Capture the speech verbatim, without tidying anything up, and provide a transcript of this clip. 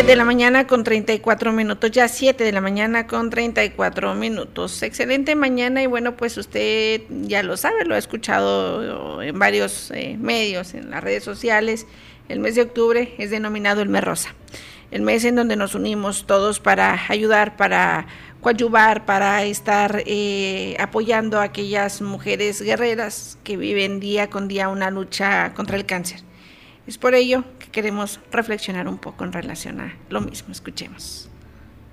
de la mañana con treinta y cuatro minutos, ya siete de la mañana con treinta y cuatro minutos. Excelente mañana y bueno, pues usted ya lo sabe, lo ha escuchado en varios eh, medios, en las redes sociales. El mes de octubre es denominado el mes rosa, el mes en donde nos unimos todos para ayudar, para coadyuvar, para estar eh, apoyando a aquellas mujeres guerreras que viven día con día una lucha contra el cáncer. Es por ello que queremos reflexionar un poco en relación a lo mismo. Escuchemos.